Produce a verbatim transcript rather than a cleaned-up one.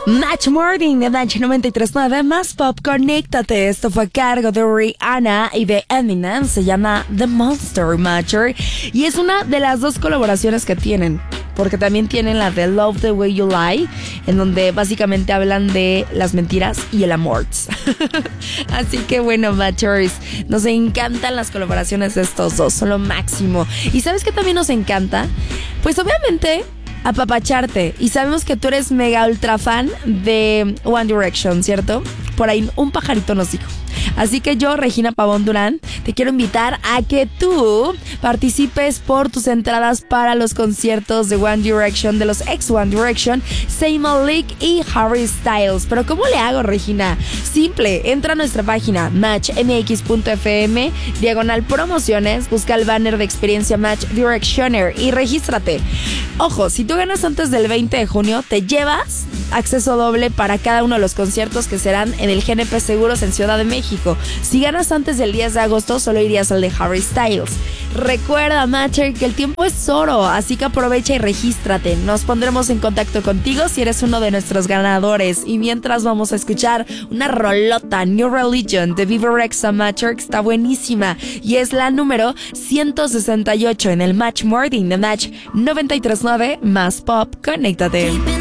Match Morning de Match noventa y tres punto nueve más Pop, conéctate. Esto fue a cargo de Rihanna y de Eminem. Se llama The Monster Matcher y es una de las dos colaboraciones que tienen, porque también tienen la de Love the Way You Lie, en donde básicamente hablan de las mentiras y el amor. Así que bueno, Matchers, nos encantan las colaboraciones de estos dos, son lo máximo. ¿Y sabes qué también nos encanta? Pues obviamente apapacharte. Y sabemos que tú eres mega ultra fan de One Direction, ¿cierto? Por ahí un pajarito nos dijo. Así que yo, Regina Pavón Durán, te quiero invitar a que tú participes por tus entradas para los conciertos de One Direction, de los ex One Direction, Zayn Malik y Harry Styles. Pero ¿cómo le hago, Regina? Simple, entra a nuestra página match m x punto f m, diagonal promociones, busca el banner de experiencia Match Directioner y regístrate. Ojo, si tú ganas antes del veinte de junio, te llevas acceso doble para cada uno de los conciertos que serán en el G N P Seguros en Ciudad de México. Si ganas antes del diez de agosto, solo irías al de Harry Styles. Recuerda, Matcher, que el tiempo es oro, así que aprovecha y regístrate. Nos pondremos en contacto contigo si eres uno de nuestros ganadores. Y mientras vamos a escuchar una rolota, New Religion de Viva Rexa Matcher, que está buenísima y es la número ciento sesenta y ocho en el Match Morning de Match noventa y tres punto nueve más Pop. Conéctate.